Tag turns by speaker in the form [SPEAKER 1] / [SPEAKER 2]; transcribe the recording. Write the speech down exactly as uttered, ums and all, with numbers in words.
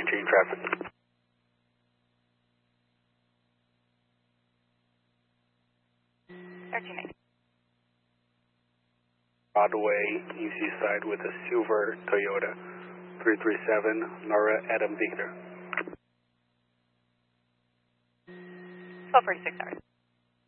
[SPEAKER 1] chain traffic.
[SPEAKER 2] thirteen eighty.
[SPEAKER 1] Broadway, U C side with a silver Toyota. three three seven, Nora Adam Victor.
[SPEAKER 2] twelve forty-six hours.